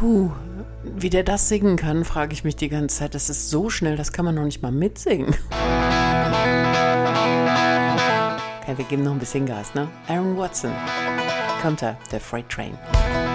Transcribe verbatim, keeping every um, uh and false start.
Puh, wie der das singen kann, frage ich mich die ganze Zeit. Das ist so schnell, das kann man noch nicht mal mitsingen. Okay, wir geben noch ein bisschen Gas, ne? Aaron Watson, kommt da, der Freight Train.